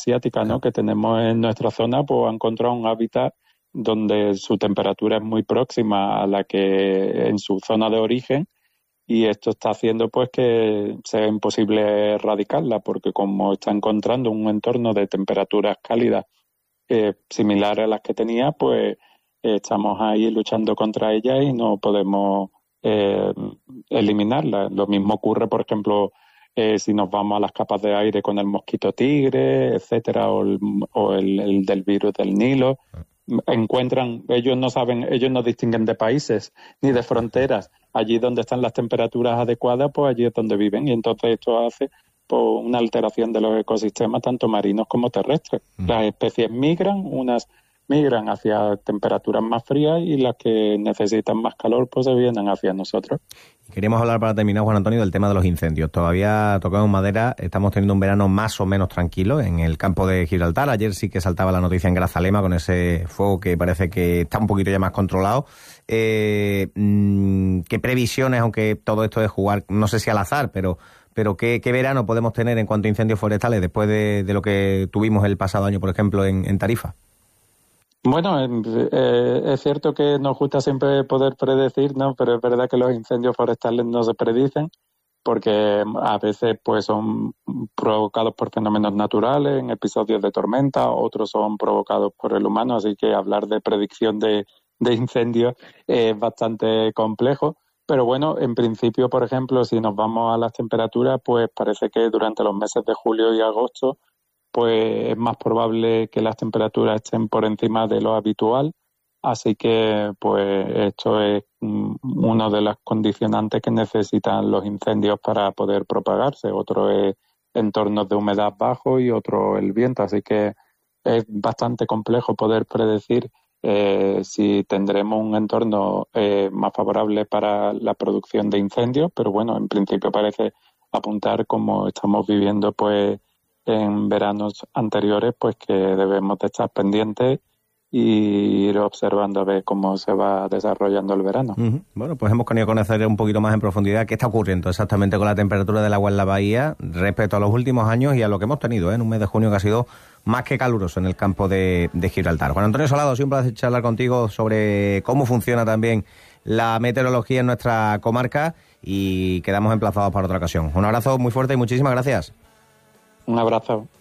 asiática, ¿no?, que tenemos en nuestra zona, pues ha encontrado un hábitat donde su temperatura es muy próxima a la que en su zona de origen, y esto está haciendo pues que sea imposible erradicarla, porque como está encontrando un entorno de temperaturas cálidas similares a las que tenía, pues estamos ahí luchando contra ella y no podemos eliminarla. Lo mismo ocurre, por ejemplo, si nos vamos a las capas de aire con el mosquito tigre, etcétera, o el del virus del Nilo. Ellos no distinguen de países ni de fronteras. Allí donde están las temperaturas adecuadas, pues allí es donde viven, y entonces esto hace pues una alteración de los ecosistemas tanto marinos como terrestres. Las especies unas migran hacia temperaturas más frías, y las que necesitan más calor pues se vienen hacia nosotros. Y queríamos hablar, para terminar, Juan Antonio, del tema de los incendios. Todavía tocamos madera, estamos teniendo un verano más o menos tranquilo en el campo de Gibraltar. Ayer sí que saltaba la noticia en Grazalema con ese fuego que parece que está un poquito ya más controlado. ¿Qué previsiones, aunque todo esto es jugar, no sé si al azar, pero qué verano podemos tener en cuanto a incendios forestales después de lo que tuvimos el pasado año, por ejemplo, en Tarifa? Bueno, es cierto que nos gusta siempre poder predecir, ¿no? Pero es verdad que los incendios forestales no se predicen, porque a veces pues son provocados por fenómenos naturales, en episodios de tormenta, otros son provocados por el humano, así que hablar de predicción de incendios es bastante complejo. Pero bueno, en principio, por ejemplo, si nos vamos a las temperaturas, pues parece que durante los meses de julio y agosto pues es más probable que las temperaturas estén por encima de lo habitual, así que pues esto es uno de los condicionantes que necesitan los incendios para poder propagarse. Otro es entornos de humedad bajo y otro el viento, así que es bastante complejo poder predecir si tendremos un entorno más favorable para la producción de incendios, pero bueno, en principio parece apuntar, como estamos viviendo pues en veranos anteriores, pues que debemos de estar pendientes y ir observando a ver cómo se va desarrollando el verano. Bueno, pues hemos querido conocer un poquito más en profundidad qué está ocurriendo exactamente con la temperatura del agua en la bahía respecto a los últimos años y a lo que hemos tenido en un mes de junio que ha sido más que caluroso en el campo de Gibraltar. Juan Antonio Salado, siempre un placer charlar contigo sobre cómo funciona también la meteorología en nuestra comarca, y quedamos emplazados para otra ocasión. Un abrazo muy fuerte y muchísimas gracias. Un abrazo.